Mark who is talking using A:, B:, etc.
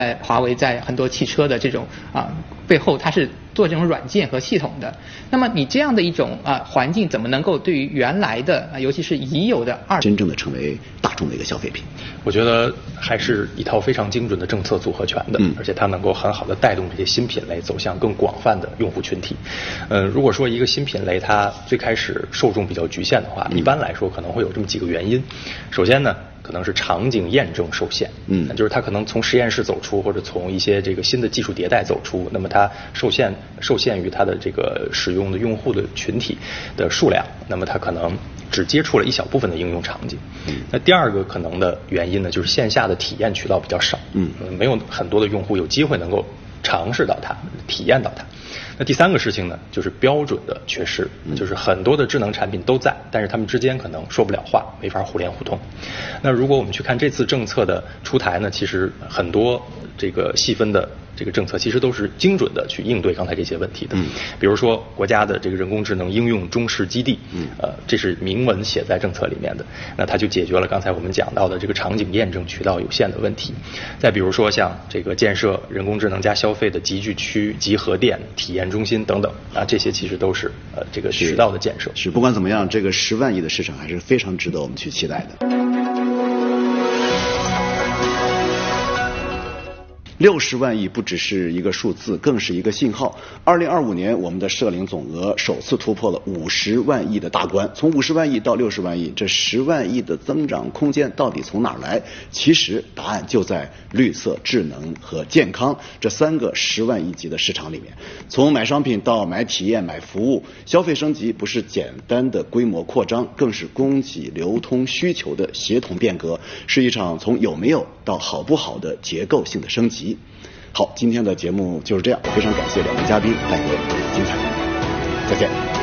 A: 华为在很多汽车的这种背后，它是做这种软件和系统的。那么你这样的一种环境，怎么能够对于原来的尤其是已有的
B: 真正的成为大众的一个消费品？
C: 我觉得还是一套非常精准的政策组合拳的，而且它能够很好的带动这些新品类走向更广泛的用户群体。如果说一个新品类它最开始受众比较局限的话，一般来说可能会有这么几个原因。首先呢，可能是场景验证受限，就是它可能从实验室走出，或者从一些这个新的技术迭代走出，那么它受限于它的这个使用的用户的群体的数量，那么它可能只接触了一小部分的应用场景。那第二个可能的原因呢，就是线下的体验渠道比较少，没有很多的用户有机会能够尝试到它，体验到它。那第三个事情呢，就是标准的缺失，就是很多的智能产品都在，但是他们之间可能说不了话，没法互联互通。那如果我们去看这次政策的出台呢，其实很多这个细分的这个政策其实都是精准的去应对刚才这些问题的。比如说国家的这个人工智能应用中试基地，这是明文写在政策里面的，那它就解决了刚才我们讲到的这个场景验证渠道有限的问题。再比如说像这个建设人工智能加消费的集聚区、集合店、体验中心等等，这些其实都是这个渠道的建设。
B: 是，不管怎么样，这个10万亿的市场还是非常值得我们去期待的。60万亿不只是一个数字，更是一个信号。2025年，我们的涉领总额首次突破了50万亿的大关。从50万亿到60万亿，这10万亿的增长空间到底从哪儿来？其实答案就在绿色、智能和健康这3个10万亿级的市场里面。从买商品到买体验、买服务，消费升级不是简单的规模扩张，更是供给、流通、需求的协同变革，是一场从有没有到好不好的结构性的升级。好，今天的节目就是这样，非常感谢2位嘉宾带给我们的精彩，再见。